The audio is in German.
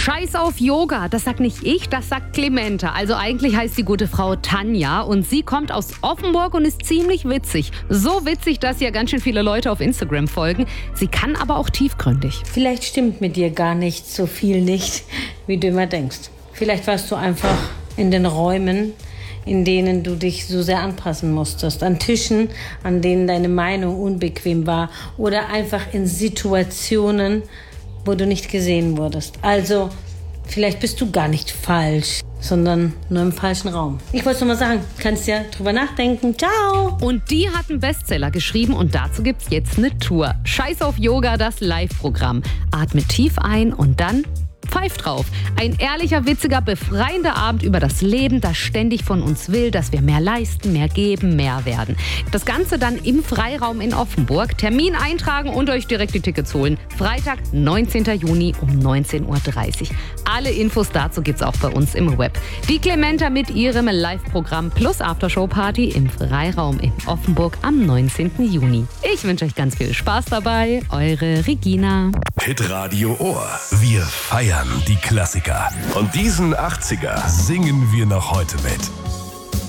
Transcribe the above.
Scheiß auf Yoga, das sagt nicht ich, das sagt Clementa. Also eigentlich heißt die gute Frau Tanja und sie kommt aus Offenburg und ist ziemlich witzig. So witzig, dass ihr ganz schön viele Leute auf Instagram folgen. Sie kann aber auch tiefgründig. Vielleicht stimmt mit dir gar nicht so viel nicht, wie du immer denkst. Vielleicht warst du einfach in den Räumen, in denen du dich so sehr anpassen musstest. An Tischen, an denen deine Meinung unbequem war. Oder einfach in Situationen, wo du nicht gesehen wurdest. Also, vielleicht bist du gar nicht falsch, sondern nur im falschen Raum. Ich wollte es nur mal sagen, kannst ja drüber nachdenken. Ciao! Und die hat einen Bestseller geschrieben und dazu gibt's jetzt eine Tour. Scheiß auf Yoga, das Live-Programm. Atme tief ein und dann pfeif drauf. Ein ehrlicher, witziger, befreiender Abend über das Leben, das ständig von uns will, dass wir mehr leisten, mehr geben, mehr werden. Das Ganze dann im Freiraum in Offenburg. Termin eintragen und euch direkt die Tickets holen. Freitag, 19. Juni um 19.30 Uhr. Alle Infos dazu gibt's auch bei uns im Web. Die Clementa mit ihrem Live-Programm plus Aftershow-Party im Freiraum in Offenburg am 19. Juni. Ich wünsche euch ganz viel Spaß dabei. Eure Regina. Hitradio Ohr. Wir feiern die Klassiker. Und diesen 80er singen wir noch heute mit.